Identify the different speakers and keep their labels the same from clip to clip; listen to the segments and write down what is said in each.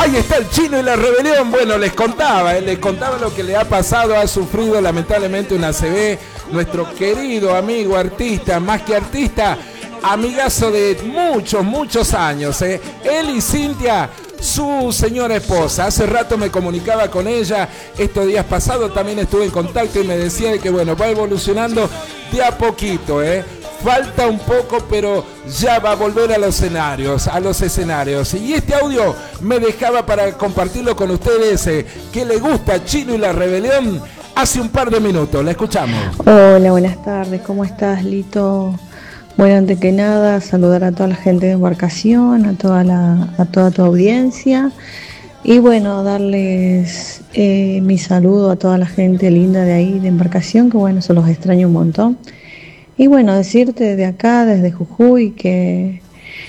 Speaker 1: Ahí está el Chino y la Rebelión. Bueno, les contaba lo que le ha pasado. Ha sufrido lamentablemente una ACV. Nuestro querido amigo artista, más que artista, amigazo de muchos años. Él y Cintia, su señora esposa. Hace rato me comunicaba con ella. Estos días pasados también estuve en contacto y me decía que bueno, va evolucionando de a poquito. Falta un poco, pero ya va a volver a los escenarios. Y este audio me dejaba para compartirlo con ustedes, que le gusta Chino y la Rebelión, hace un par de minutos. La escuchamos.
Speaker 2: Hola, buenas tardes. ¿Cómo estás, Lito? Bueno, antes que nada, saludar a toda la gente de Embarcación, a toda tu audiencia. Y bueno, darles mi saludo a toda la gente linda de ahí, de Embarcación, que bueno, se los extraño un montón. Y bueno, decirte de acá, desde Jujuy, que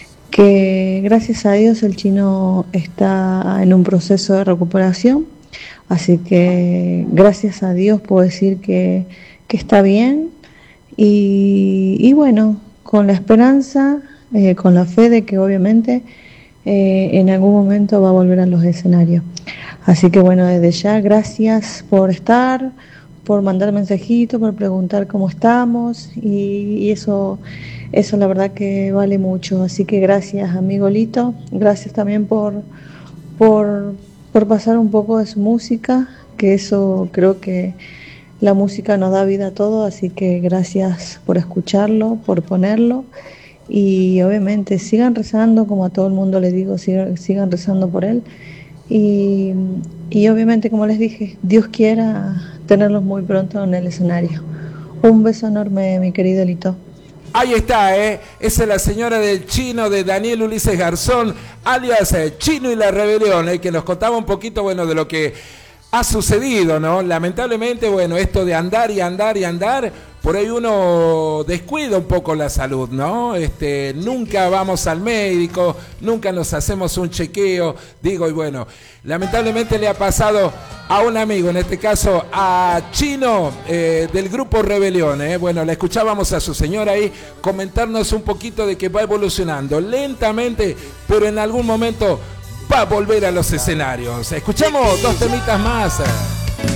Speaker 2: gracias a Dios el Chino está en un proceso de recuperación. Así que gracias a Dios puedo decir que está bien. Y bueno, con la esperanza, con la fe de que obviamente en algún momento va a volver a los escenarios. Así que bueno, desde ya, gracias por estar, por mandar mensajitos, por preguntar cómo estamos, y eso la verdad que vale mucho. Así que gracias, amigo Lito, gracias también por pasar un poco de su música, que eso creo que la música nos da vida a todo, así que gracias por escucharlo, por ponerlo, y obviamente sigan rezando, como a todo el mundo les digo, sigan rezando por él, y obviamente, como les dije, Dios quiera tenerlos muy pronto en el escenario. Un beso enorme, mi querido Lito.
Speaker 1: Ahí está, esa es la señora del Chino, de Daniel Ulises Garzón, alias Chino y la Rebelión, que nos contaba un poquito, bueno, de lo que ha sucedido, ¿no? Lamentablemente, bueno, esto de andar y andar y andar, por ahí uno descuida un poco la salud, ¿no? Nunca vamos al médico, nunca nos hacemos un chequeo, digo, y bueno, lamentablemente le ha pasado a un amigo, en este caso a Chino, del grupo Rebelión, Bueno, la escuchábamos a su señora ahí comentarnos un poquito de que va evolucionando lentamente, pero en algún momento va a volver a los escenarios. Escuchamos dos temitas más.